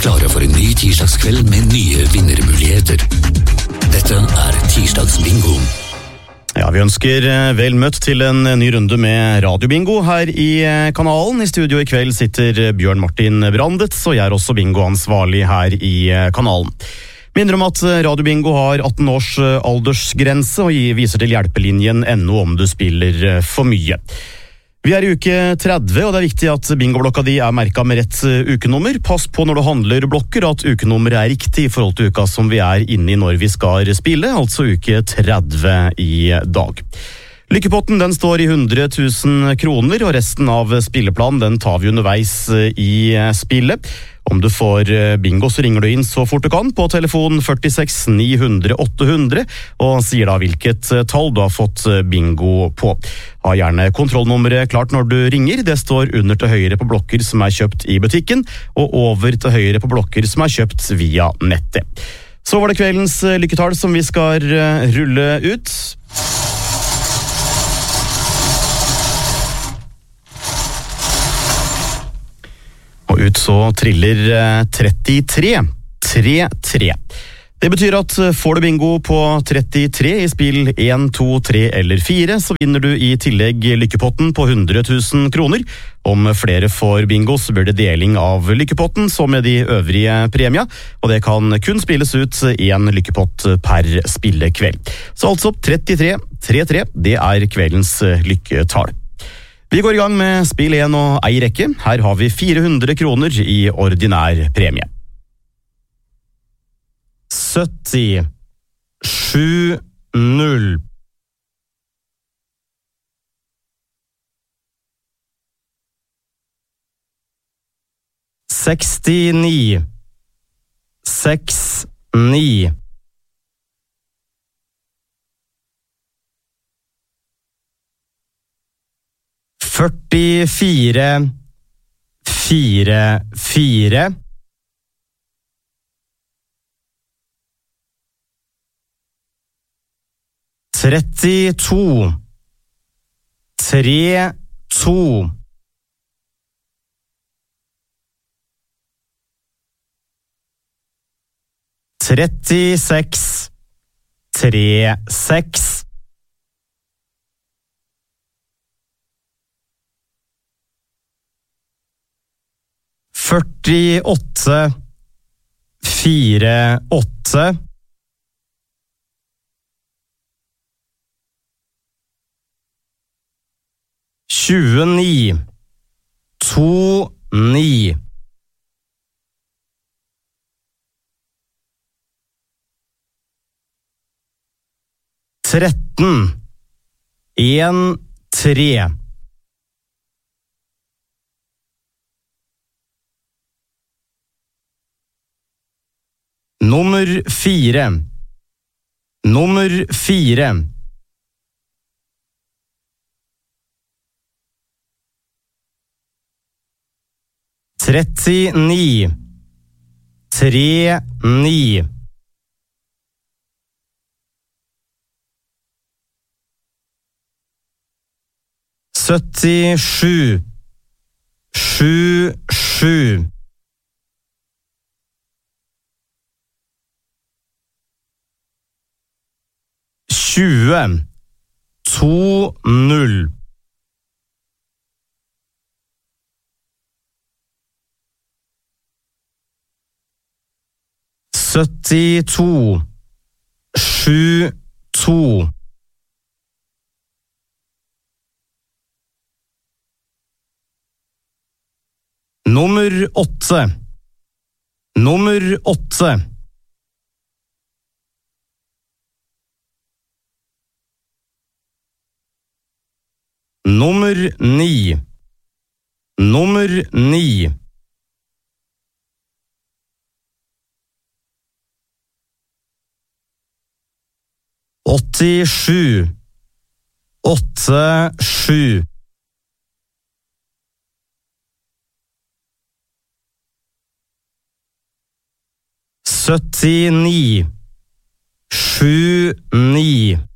klare for en ny tirsdagskveld med nye vinnermuligheter. Dette tirsdagsbingo. Ja, vi ønsker vel møtt til en ny runde med radiobingo her i kanalen. I studio i kveld sitter Bjørn Martin Brandet, og jeg også bingoansvarlig her i kanalen. Minner om at radiobingo har 18 års aldersgrense, og viser til hjelpelinjen NO om du spiller for mye. Vi i uke 30, og det viktig at bingoblokka di merket med rett ukenummer. Pass på når du handler blokker at ukenummeret riktig i forhold til uka som vi inne i når vi skal spille, altså uke 30 i dag. Lykkepotten den står i 100 000 kroner, og resten av spilleplanen den tar vi underveis i spillet. Om du får bingo så ringer du inn så fort du kan på telefon 46 900 800 og sier da hvilket tall du har fått bingo på. Ha gjerne kontrollnummeret klart når du ringer. Det står under til høyre på blokker som kjøpt i butikken, og over til høyre på blokker som kjøpt via nettet. Så var det kveldens lykketall som vi skal rulle ut. Og ut så triller 33. 3-3. Det betyr at får du bingo på 33 i spill 1, 2, 3 eller 4, så vinner du i tillegg lykkepotten på 100 000 kroner. Om flere får bingo, så blir det deling av lykkepotten som med de øvrige premia, og det kan kun spilles ut en lykkepott per spillekveld. Så altså 33, 3-3, det kveldens lykketall. Vi går i gang med spill 1 og ei rekke. Her har vi 400 kroner i ordinær premie. 70 7 0 69 6 9 44 4 4 32 3 2 36 3 6 48 4 8 29 2 9 13 1 3 Nummer 4 Nummer 4 39 3 9 77 7 7 20 2 0 72 7 2 Nummer 8 Nummer 8 Nummer 9 Nummer 9 87 8 7 79 7 9